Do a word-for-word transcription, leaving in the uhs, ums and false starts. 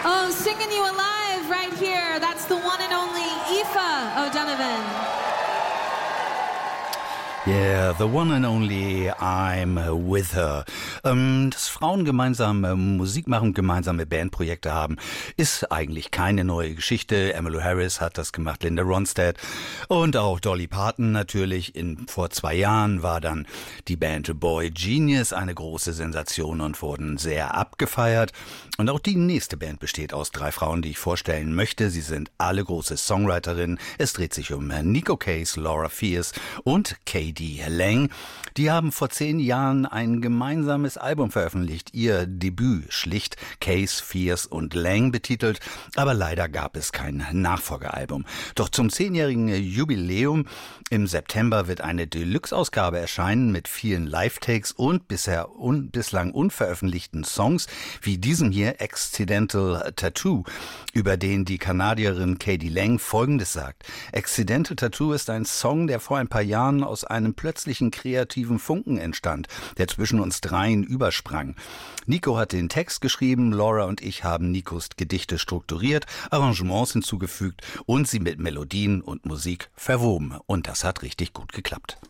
Oh, singing you alive right here. That's the one and only Aoife O'Donovan. Yeah, the one and only I'm with her. Ähm, dass Frauen gemeinsam äh, Musik machen, gemeinsame Bandprojekte haben, ist eigentlich keine neue Geschichte. Emmylou Harris hat das gemacht, Linda Ronstadt und auch Dolly Parton natürlich. In, vor zwei Jahren war dann die Band Boy Genius eine große Sensation und wurden sehr abgefeiert. Und auch die nächste Band besteht aus drei Frauen, die ich vorstellen möchte. Sie sind alle große Songwriterinnen. Es dreht sich um Neko Case, Laura Fierce und K D Lang. Die haben vor zehn Jahren ein gemeinsames Album veröffentlicht. Ihr Debüt schlicht Case, Fierce und Lang betitelt. Aber leider gab es kein Nachfolgealbum. Doch zum zehnjährigen Jubiläum im September wird eine Deluxe-Ausgabe erscheinen mit vielen Live-Takes und bisher un- bislang unveröffentlichten Songs, wie diesem hier Accidental Tattoo, über den die Kanadierin K D Lang Folgendes sagt. Accidental Tattoo ist ein Song, der vor ein paar Jahren aus einem plötzlichen kreativen Funken entstand, der zwischen uns dreien übersprang. Nico hat den Text geschrieben, Laura und ich haben Nikos Gedichte strukturiert, Arrangements hinzugefügt und sie mit Melodien und Musik verwoben. Und das hat richtig gut geklappt.